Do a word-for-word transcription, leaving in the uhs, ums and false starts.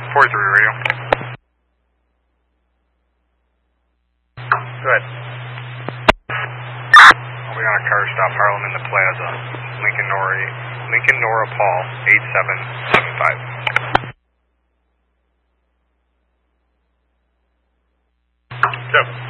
forty-three radio. Go ahead. We got a car stop, Harlem in the Plaza. Lincoln Nora, Lincoln Nora Paul, eight seven seven five. Seven.